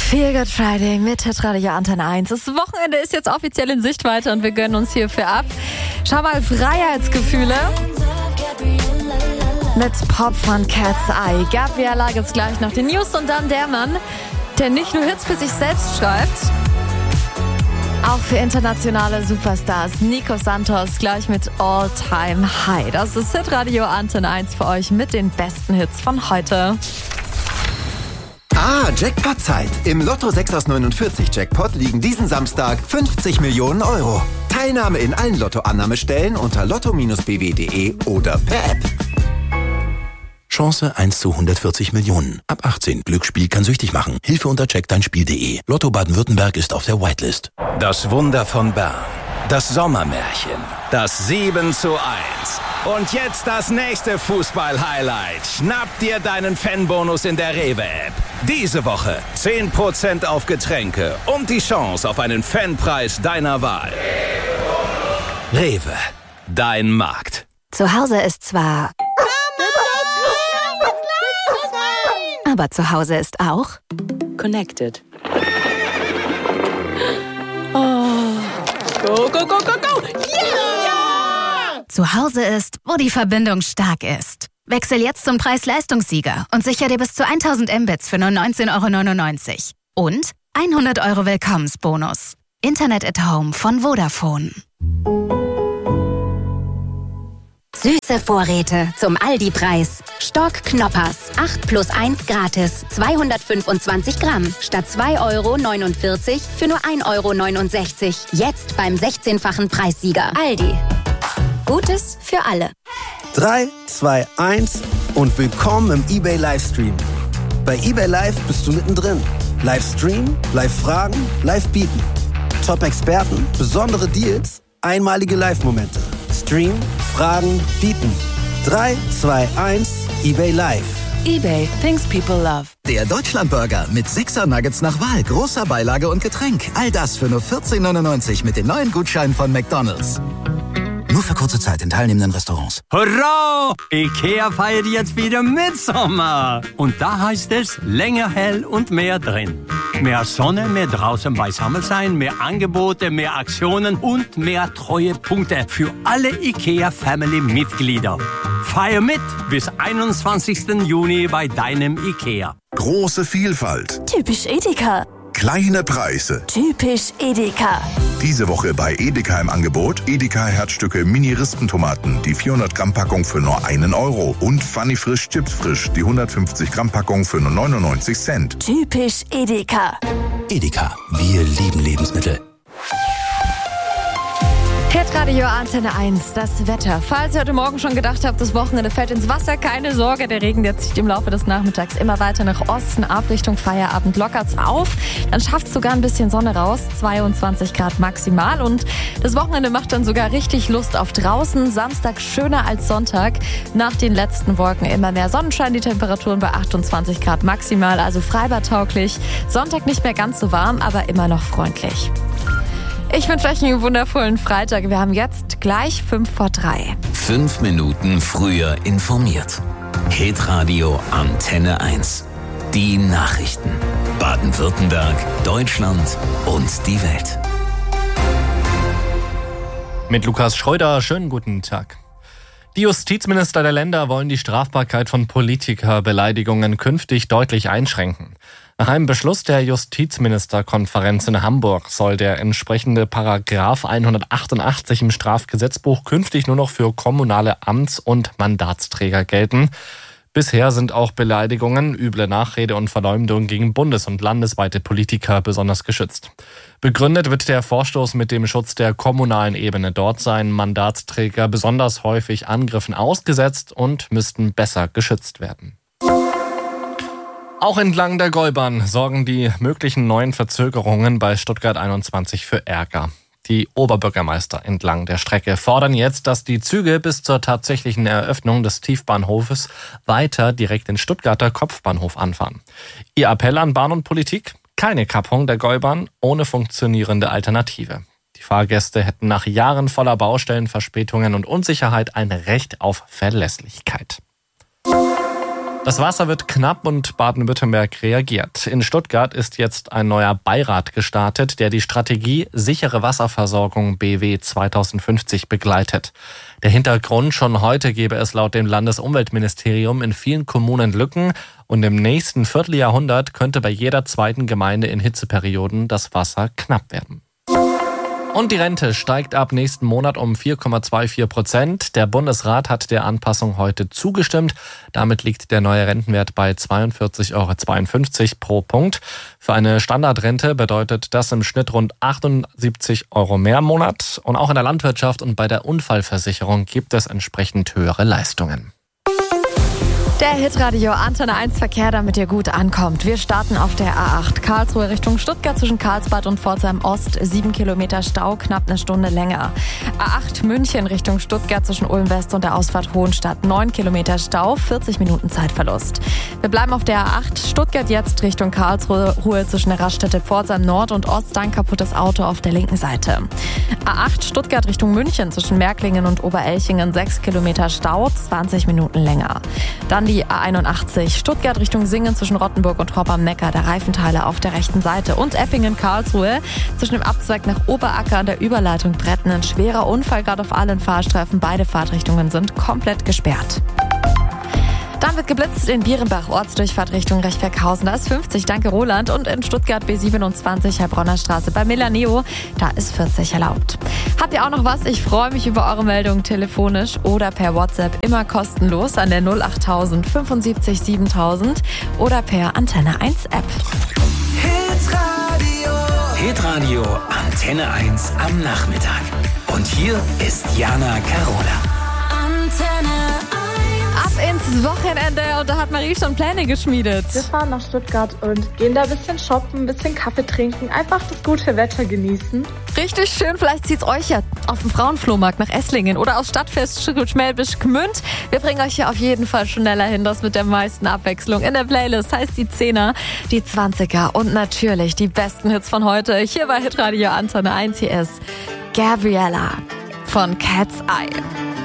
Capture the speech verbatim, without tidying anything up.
Feel Good Friday mit Hitradio Antenne eins. Das Wochenende ist jetzt offiziell in Sichtweite und wir gönnen uns hierfür ab. Schau mal, Freiheitsgefühle mit Pop von Cat's Eye. Gabriella gibt's gleich noch die News und dann der Mann, der nicht nur Hits für sich selbst schreibt, auch für internationale Superstars. Nico Santos gleich mit All Time High. Das ist Hitradio Antenne eins für euch mit den besten Hits von heute. Ah, Jackpot-Zeit. Im Lotto sechs aus neunundvierzig Jackpot liegen diesen Samstag fünfzig Millionen Euro. Teilnahme in allen Lotto-Annahmestellen unter lotto Bindestrich b w punkt d e oder per App. Chance eins zu hundertvierzig Millionen. Ab achtzehn. Glücksspiel kann süchtig machen. Hilfe unter check dein spiel punkt d e. Lotto Baden-Württemberg ist auf der Whitelist. Das Wunder von Bern. Das Sommermärchen. Das sieben zu eins. Und jetzt das nächste Fußball-Highlight. Schnapp dir deinen Fanbonus in der Rewe-App. Diese Woche zehn Prozent auf Getränke und die Chance auf einen Fanpreis deiner Wahl. Rewe. Dein Markt. Zu Hause ist zwar... Aber zu Hause ist auch... Connected. Oh. Go, go, go, go, go! Yeah! Zu Hause ist, wo die Verbindung stark ist. Wechsel jetzt zum Preis-Leistungssieger und sichere dir bis zu tausend Mbits für nur neunzehn Euro neunundneunzig. Und hundert Euro Willkommensbonus. Internet at Home von Vodafone. Süße Vorräte zum Aldi-Preis. Stork Knoppers, acht plus eins gratis, zweihundertfünfundzwanzig Gramm, statt zwei Euro neunundvierzig für nur ein Euro neunundsechzig. Jetzt beim sechzehnfachen Preissieger. Aldi. Gutes für alle. drei, zwei, eins und willkommen im eBay Livestream. Bei eBay Live bist du mittendrin. Livestream, Live-Fragen, Live-Bieten. Top-Experten, besondere Deals, einmalige Live-Momente. Stream, Fragen, Bieten. drei, zwei, eins, eBay Live. eBay, things people love. Der Deutschlandburger mit sechser Nuggets nach Wahl, großer Beilage und Getränk. All das für nur vierzehn neunundneunzig mit den neuen Gutscheinen von McDonald's. Nur für kurze Zeit in teilnehmenden Restaurants. Hurra! Ikea feiert jetzt wieder Mitsommer. Und da heißt es länger hell und mehr drin. Mehr Sonne, mehr draußen beisammen sein, mehr Angebote, mehr Aktionen und mehr Treuepunkte für alle Ikea-Family-Mitglieder. Feier mit bis einundzwanzigsten Juni bei deinem Ikea. Große Vielfalt. Typisch Edeka. Kleine Preise. Typisch Edeka. Diese Woche bei Edeka im Angebot Edeka Herzstücke Mini-Rispentomaten, die vierhundert Gramm Packung für nur einen Euro. Und Funny Frisch Chips Frisch, die hundertfünfzig Gramm Packung für nur neunundneunzig Cent. Typisch Edeka. Edeka, wir lieben Lebensmittel. Hitradio Antenne eins, das Wetter. Falls ihr heute Morgen schon gedacht habt, das Wochenende fällt ins Wasser, keine Sorge, der Regen, der zieht im Laufe des Nachmittags immer weiter nach Osten ab, Richtung Feierabend lockert's auf. Dann schafft's sogar ein bisschen Sonne raus, zweiundzwanzig Grad maximal und das Wochenende macht dann sogar richtig Lust auf draußen. Samstag schöner als Sonntag, nach den letzten Wolken immer mehr Sonnenschein, die Temperaturen bei achtundzwanzig Grad maximal, also freibadtauglich. Sonntag nicht mehr ganz so warm, aber immer noch freundlich. Ich wünsche euch einen wundervollen Freitag. Wir haben jetzt gleich fünf vor drei. Fünf Minuten früher informiert. Hitradio Antenne eins. Die Nachrichten. Baden-Württemberg, Deutschland und die Welt. Mit Lukas Schreuder, schönen guten Tag. Die Justizminister der Länder wollen die Strafbarkeit von Politikerbeleidigungen künftig deutlich einschränken. Nach einem Beschluss der Justizministerkonferenz in Hamburg soll der entsprechende Paragraph hundertachtundachtzig im Strafgesetzbuch künftig nur noch für kommunale Amts- und Mandatsträger gelten. Bisher sind auch Beleidigungen, üble Nachrede und Verleumdung gegen bundes- und landesweite Politiker besonders geschützt. Begründet wird der Vorstoß mit dem Schutz der kommunalen Ebene. Dort seien Mandatsträger besonders häufig Angriffen ausgesetzt und müssten besser geschützt werden. Auch entlang der Gäubahn sorgen die möglichen neuen Verzögerungen bei Stuttgart einundzwanzig für Ärger. Die Oberbürgermeister entlang der Strecke fordern jetzt, dass die Züge bis zur tatsächlichen Eröffnung des Tiefbahnhofes weiter direkt in Stuttgarter Kopfbahnhof anfahren. Ihr Appell an Bahn und Politik? Keine Kappung der Gäubahn ohne funktionierende Alternative. Die Fahrgäste hätten nach Jahren voller Baustellen, Verspätungen und Unsicherheit ein Recht auf Verlässlichkeit. Das Wasser wird knapp und Baden-Württemberg reagiert. In Stuttgart ist jetzt ein neuer Beirat gestartet, der die Strategie Sichere Wasserversorgung B W zweitausendfünfzig begleitet. Der Hintergrund: schon heute gebe es laut dem Landesumweltministerium in vielen Kommunen Lücken und im nächsten Vierteljahrhundert könnte bei jeder zweiten Gemeinde in Hitzeperioden das Wasser knapp werden. Und die Rente steigt ab nächsten Monat um vier Komma vierundzwanzig Prozent. Der Bundesrat hat der Anpassung heute zugestimmt. Damit liegt der neue Rentenwert bei zweiundvierzig Euro zweiundfünfzig pro Punkt. Für eine Standardrente bedeutet das im Schnitt rund achtundsiebzig Euro mehr im Monat. Und auch in der Landwirtschaft und bei der Unfallversicherung gibt es entsprechend höhere Leistungen. Der Hitradio Antenne eins Verkehr, damit ihr gut ankommt. Wir starten auf der A acht Karlsruhe Richtung Stuttgart zwischen Karlsbad und Pforzheim Ost. Sieben Kilometer Stau, knapp eine Stunde länger. A acht München Richtung Stuttgart zwischen Ulm West und der Ausfahrt Hohenstadt. Neun Kilometer Stau, vierzig Minuten Zeitverlust. Wir bleiben auf der A acht Stuttgart jetzt Richtung Karlsruhe zwischen der Raststätte Pforzheim Nord und Ost. Ein kaputtes Auto auf der linken Seite. A acht Stuttgart Richtung München zwischen Märklingen und Oberelchingen. Sechs Kilometer Stau, zwanzig Minuten länger. Dann die A einundachtzig Stuttgart Richtung Singen zwischen Rottenburg und Horb am Neckar, der Reifenteile auf der rechten Seite. Und Eppingen-Karlsruhe zwischen dem Abzweig nach Oberacker und der Überleitung Bretten. Ein schwerer Unfall gerade auf allen Fahrstreifen. Beide Fahrtrichtungen sind komplett gesperrt. Dann wird geblitzt in Bierenbach, Ortsdurchfahrt Richtung Rechberghausen. Da ist fünfzig, danke Roland. Und in Stuttgart B siebenundzwanzig, Heilbronner Straße bei Milaneo, da ist vierzig erlaubt. Habt ihr auch noch was? Ich freue mich über eure Meldungen telefonisch oder per WhatsApp, immer kostenlos an der null achttausend fünfundsiebzig siebentausend oder per Antenne eins App. Hitradio. Hitradio Antenne eins am Nachmittag. Und hier ist Jana Carola. Antenne Ab ins Wochenende und da hat Marie schon Pläne geschmiedet. Wir fahren nach Stuttgart und gehen da ein bisschen shoppen, ein bisschen Kaffee trinken, einfach das gute Wetter genießen. Richtig schön, vielleicht zieht's euch ja auf dem Frauenflohmarkt nach Esslingen oder aufs Stadtfest Schmelbisch Gmünd. Wir bringen euch hier auf jeden Fall schneller hin, das mit der meisten Abwechslung. In der Playlist heißt die Zehner, die Zwanziger und natürlich die besten Hits von heute. Hier bei Hitradio Antenne eins, hier ist Gabriella von Cat's Eye.